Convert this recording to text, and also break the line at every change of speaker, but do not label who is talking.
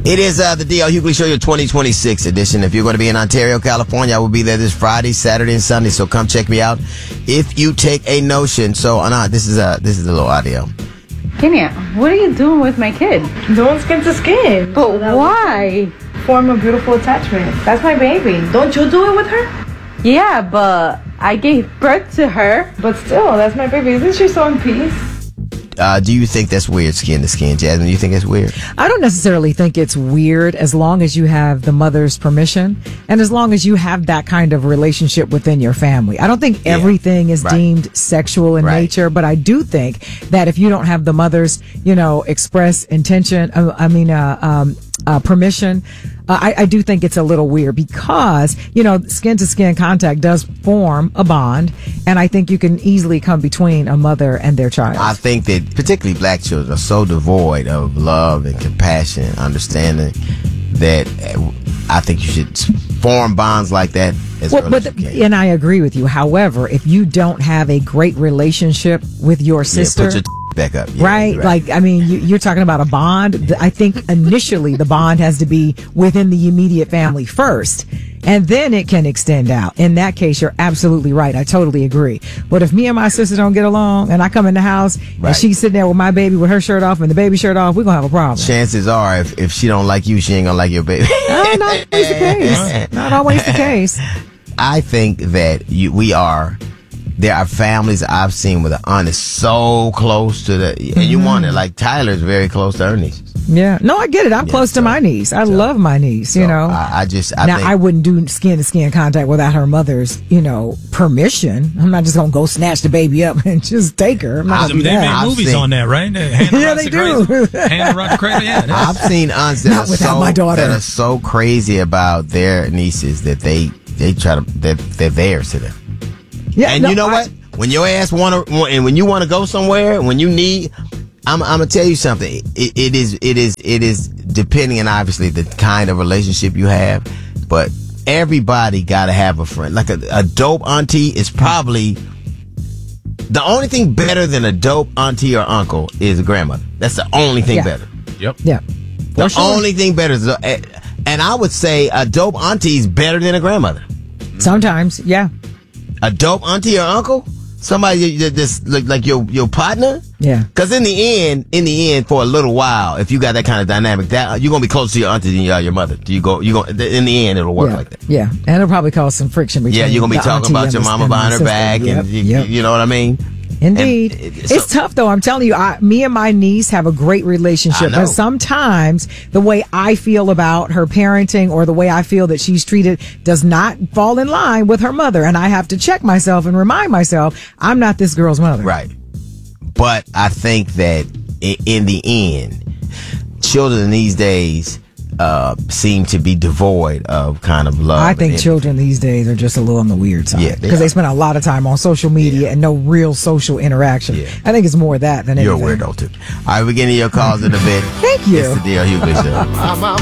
It is the D.L. Hughley Show, your 2026 edition. If you're going to be in Ontario, California, I will be there this Friday, Saturday, and Sunday. So come check me out. If you take a notion, this is a little audio.
Kenya, what are you doing with my kid?
Doing skin to skin.
But why?
Form a beautiful attachment. That's my baby. Don't you do it with her?
Yeah, but I gave birth to her.
But still, that's my baby. Isn't she so in peace?
Do you think that's weird, skin to skin, Jasmine? You think that's weird?
I don't necessarily think it's weird as long as you have the mother's permission and as long as you have that kind of relationship within your family. I don't think everything is deemed sexual in nature, but I do think that if you don't have the mother's, express intention, permission, I do think it's a little weird because, skin to skin contact does form a bond. And I think you can easily come between a mother and their child.
I think that particularly black children are so devoid of love and compassion and understanding that I think you should form bonds like that as early as you can.
And I agree with you. However, if you don't have a great relationship with your sister,
put your back up.
Right? Like, I mean, you're talking about a bond. I think initially the bond has to be within the immediate family first, and then it can extend out. In that case, you're absolutely right. I totally agree. But if me and my sister don't get along and I come in the house and she's sitting there with my baby with her shirt off and the baby shirt off, we're going to have a problem.
Chances are, if she don't like you, she ain't going to like your baby.
No, not always the case. Not always the case.
I think that there are families I've seen where the aunt is so close to and you want it. Like Tyler's very close to her nieces.
Yeah. No, I get it. I'm close to my niece. I love my niece,
I
wouldn't do skin to skin contact without her mother's, permission. I'm not just going to go snatch the baby up and just take her.
They made movies on that, right?
Yeah, they do.
Hand around the cradle, yeah.
I've seen aunts that are so crazy about their nieces that they're theirs to them.
Yeah,
and you know what? When your ass and when you want to go somewhere, when you need, I'm gonna tell you something. It is depending on obviously the kind of relationship you have, but everybody gotta have a friend. Like a dope auntie is probably the only thing better than a dope auntie or uncle is a grandmother. That's the only thing better.
Yep.
Yeah.
The only thing better is, and I would say a dope auntie is better than a grandmother.
Sometimes, yeah.
A dope auntie or uncle? Somebody that's like your partner?
Yeah.
Because in the end, for a little while, if you got that kind of dynamic, that you're gonna be closer to your auntie than you are your mother. In the end, it'll work like that.
Yeah, and it'll probably cause some friction between.
Yeah, you're gonna be talking about your mama behind her back, and you know what I mean.
Indeed. It's tough, though. I'm telling you, me and my niece have a great relationship. But sometimes the way I feel about her parenting or the way I feel that she's treated does not fall in line with her mother. And I have to check myself and remind myself, I'm not this girl's mother.
Right. But I think that in the end, children these days seem to be devoid of kind of love.
I think children these days are just a little on the weird side because they spend a lot of time on social media and no real social interaction. Yeah. I think it's more that than anything.
You're a weirdo too. All right, we're getting your calls in a bit.
Thank you.
It's the D.L. Hughley Show.